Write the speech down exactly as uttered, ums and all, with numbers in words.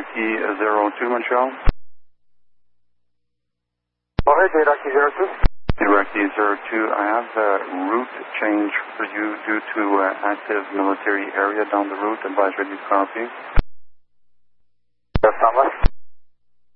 Iraqi zero two, Montreal. Go ahead, Iraqi zero two. Iraqi zero two, I have a route change for you due to uh, active military area down the route. Advise ready to copy. Yes, Thomas.